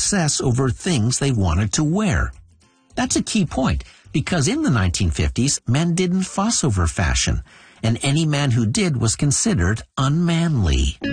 obsess over things they wanted to wear. That's a key point, because in the 1950s, men didn't fuss over fashion, and any man who did was considered unmanly.